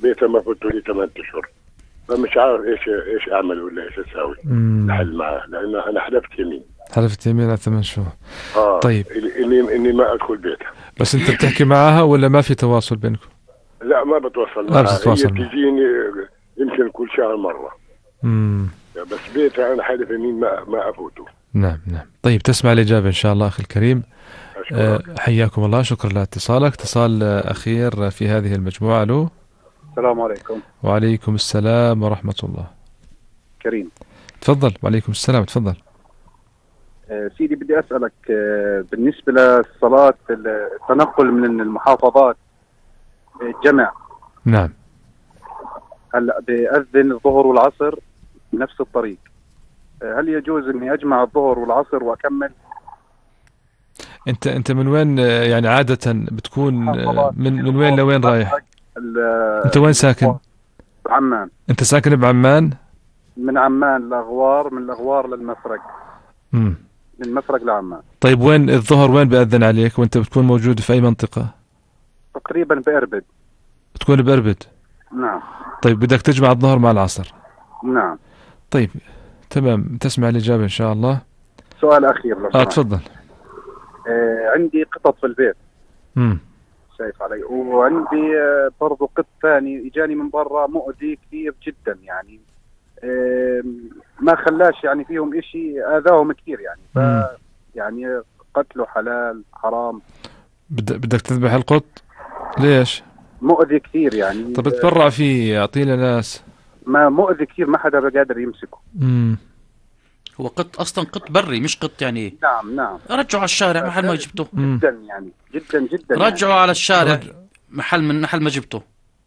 بيتها ما فوتوا لي 8 اشهر، فمش عارف ايش اعمل ولا ايش اسوي الحل معاه، لان انا حلفت يمين. حلفت يمين على 8 شهور. طيب اني ما ادخل بيتها. بس انت بتحكي معها ولا ما في تواصل بينكم؟ لا ما بتوصل ما معها، بتتواصل هي معها. تجيني يمكن كل شهر مره. بس بيتها انا حلف يمين ما افوته. نعم. طيب تسمع الإجابة إن شاء الله أخي الكريم. حياكم الله، شكرا لاتصالك. اتصال أخير في هذه المجموعة. ألو. السلام عليكم. وعليكم السلام ورحمة الله. كريم تفضل. وعليكم السلام، تفضل. سيدي بدي أسألك بالنسبة للصلاة التنقل من المحافظات الجمع. نعم. هلا بأذن الظهر والعصر بنفس الطريق، هل يجوز اني اجمع الظهر والعصر واكمل؟ انت من وين يعني عادة بتكون من وين لوين رايح؟ انت وين ساكن؟ عمان. انت ساكن بعمان؟ من عمان لاغوار، من الاغوار للمفرق. من المفرق لعمان. طيب وين الظهر وين بأذن عليك وانت بتكون موجود في اي منطقة؟ تقريبا بأربد. بتكون بأربد؟ نعم. طيب بدك تجمع الظهر مع العصر؟ نعم. طيب تمام، تسمع الإجابة إن شاء الله. سؤال أخير لو سمحت. تفضل. عندي قطط في البيت. شايف علي، وعندي برضو قط ثاني إجاني من برا مؤذي كثير جدا، يعني ما خلاش يعني فيهم إشي، آذاهم كثير يعني. يعني قتله حلال حرام؟ بدك تذبح القط؟ ليش؟ مؤذي كثير يعني. طب تبرع فيه، يعطينا ناس. ما مؤذي كثير، ما حدا بقادر يمسكه. هو قط اصلا، قط بري مش قط يعني. نعم. رجعوا على الشارع محل ما جبته. جدا يعني جدا رجعوا يعني على الشارع محل ما جبته.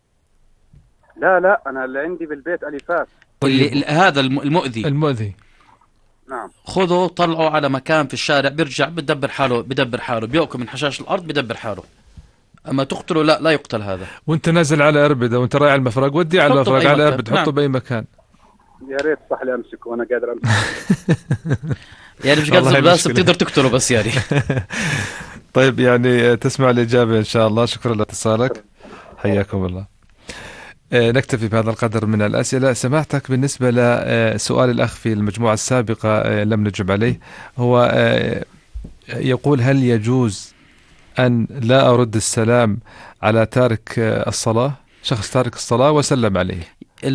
لا انا اللي عندي بالبيت اليفات. طيب. هذا المؤذي. نعم. خذوا طلعوا على مكان في الشارع، بيرجع بدبر حاله بيأكل من حشاش الارض، بدبر حاله. اما تقتله لا يقتل هذا. وانت نازل على اربد وانت رايح على المفرق، ودي على المفرق على اربد، حطه باي مكان. يا ريت صح لي امسكه وانا قادر امسكه. يعني مش قادر بس بتقدر تقتله بس يعني. طيب يعني تسمع الإجابة إن شاء الله. شكرا لاتصالك، حياكم الله. نكتفي بهذا القدر من الأسئلة. سمعتك بالنسبة لسؤال الأخ في المجموعة السابقة لم نجب عليه. هو يقول هل يجوز أن لا أرد السلام على تارك الصلاة؟ شخص تارك الصلاة وسلم عليه.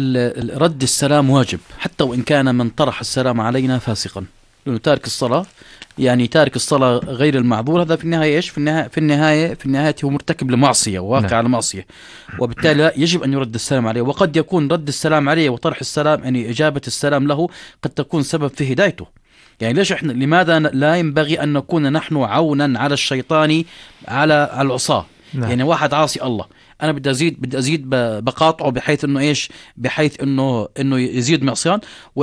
رد السلام واجب حتى وإن كان من طرح السلام علينا فاسقا، لأنه تارك الصلاة يعني تارك الصلاة غير المعذور، هذا في النهاية إيش؟ في النهاية هو مرتكب لمعصية وواقع على معصية، وبالتالي يجب أن يرد السلام عليه. وقد يكون رد السلام عليه وطرح السلام يعني إجابة السلام له قد تكون سبب في هدايته. يعني ليش لماذا لا ينبغي أن نكون نحن عونا على الشيطان على العصاة؟ يعني واحد عاصي الله، انا بدي ازيد بقاطعه بحيث انه ايش؟ بحيث انه يزيد معصيان،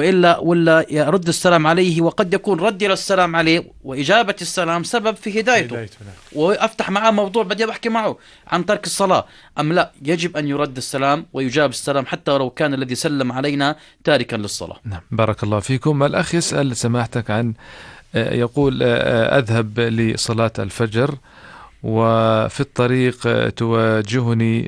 ولا يرد السلام عليه، وقد يكون ردي للسلام عليه واجابه السلام سبب في هدايته. وافتح معه موضوع بدي بحكي معه عن ترك الصلاه. ام لا، يجب ان يرد السلام ويجاب السلام حتى لو كان الذي سلم علينا تاركا للصلاه. نعم، بارك الله فيكم. الاخ يسال سماحتك عن يقول اذهب لصلاه الفجر وفي الطريق تواجهني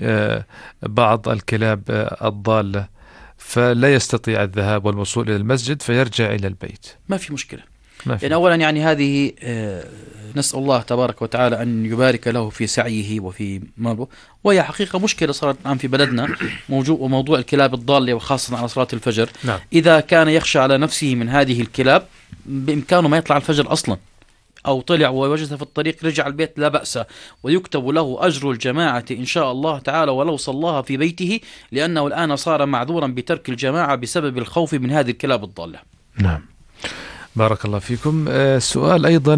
بعض الكلاب الضالة، فلا يستطيع الذهاب والوصول إلى المسجد فيرجع إلى البيت. ما في مشكلة. يعني أولا يعني هذه نسأل الله تبارك وتعالى أن يبارك له في سعيه وفي ماله، وهي حقيقة مشكلة صارت الآن في بلدنا موضوع الكلاب الضالة وخاصة على صلاة الفجر. نعم. إذا كان يخشى على نفسه من هذه الكلاب بإمكانه ما يطلع الفجر أصلا، أو طلع ووجدها في الطريق رجع البيت لا بأس، ويكتب له أجر الجماعة إن شاء الله تعالى ولو صلاها في بيته، لأنه الآن صار معذورا بترك الجماعة بسبب الخوف من هذه الكلاب الضالة. نعم، بارك الله فيكم. سؤال أيضا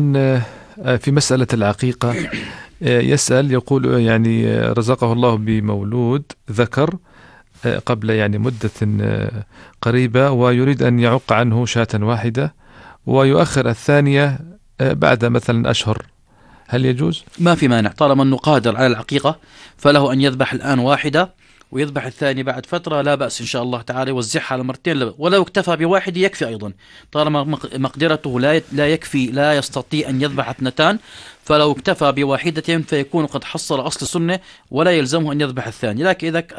في مسألة العقيقة، يسأل يقول يعني رزقه الله بمولود ذكر قبل يعني مدة قريبة، ويريد أن يعق عنه شاة واحدة ويؤخر الثانية بعد مثلا أشهر، هل يجوز؟ ما في مانع، طالما أنه قادر على العقيقة فله أن يذبح الآن واحدة ويذبح الثاني بعد فترة، لا بأس إن شاء الله تعالى، يوزعها على مرتين، ولو اكتفى بواحد يكفي أيضا، طالما مقدرته لا يكفي، لا يستطيع أن يذبح اثنتان، فلو اكتفى بواحدة فيكون قد حصل أصل السنة ولا يلزمه أن يذبح الثاني. لكن إذا